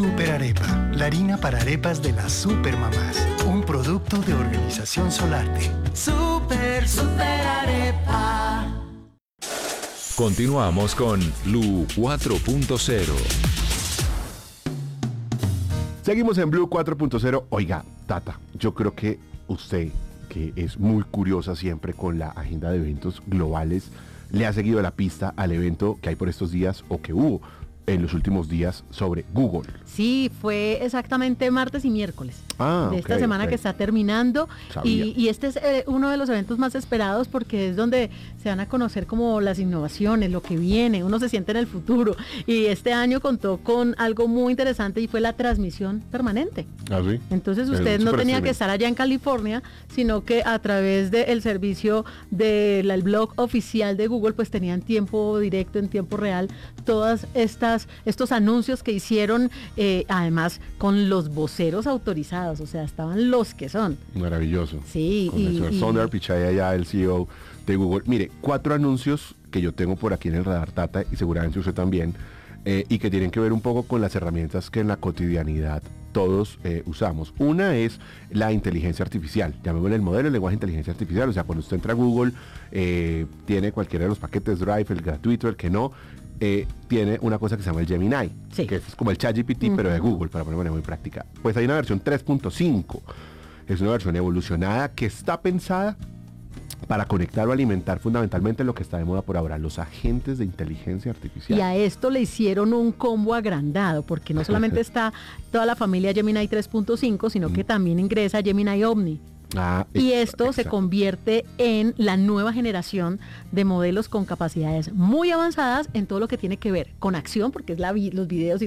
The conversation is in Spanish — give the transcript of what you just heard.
Super Arepa, la harina para arepas de las supermamás. Un producto de Organización Solarte. Super Arepa. Continuamos con Blue 4.0. Seguimos en Blue 4.0. Oiga, Tata, yo creo que usted, que es muy curiosa siempre con la agenda de eventos globales, le ha seguido la pista al evento que hay por estos días o que hubo en los últimos días sobre Google. Sí, fue exactamente martes y miércoles de esta semana que está terminando y este es uno de los eventos más esperados porque es donde se van a conocer como las innovaciones, lo que viene, uno se siente en el futuro y este año contó con algo muy interesante y fue la transmisión permanente. ¿Ah, sí? Entonces usted no tenía que estar allá en California, sino que a través del servicio del blog oficial de Google pues tenían tiempo directo, en tiempo real, todas estos anuncios que hicieron, además con los voceros autorizados, o sea, estaban los que son. Maravilloso. Sí. Con el señor Sundar Pichai allá, el CEO de Google. Mire, 4 anuncios que yo tengo por aquí en el radar, Tata, y seguramente usted también, y que tienen que ver un poco con las herramientas que en la cotidianidad todos usamos. Una es la inteligencia artificial, llamémosle el modelo de lenguaje de inteligencia artificial, o sea, cuando usted entra a Google, tiene cualquiera de los paquetes Drive, el gratuito, el que no, tiene una cosa que se llama el Gemini, que es como el ChatGPT, pero de Google, para poner de manera muy práctica. Pues hay una versión 3.5, es una versión evolucionada que está pensada para conectar o alimentar fundamentalmente lo que está de moda por ahora, los agentes de inteligencia artificial. Y a esto le hicieron un combo agrandado, porque no solamente está toda la familia Gemini 3.5, sino que también ingresa Gemini Omni. Y esto se convierte en la nueva generación de modelos con capacidades muy avanzadas en todo lo que tiene que ver con acción, porque es los videos y